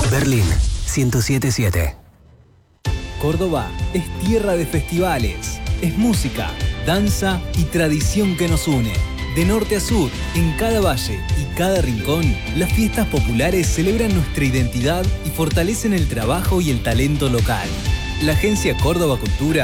Berlín 107.7. Córdoba es tierra de festivales, es música, danza y tradición que nos une. De norte a sur, en cada valle y cada rincón, las fiestas populares celebran nuestra identidad y fortalecen el trabajo y el talento local. La Agencia Córdoba Cultura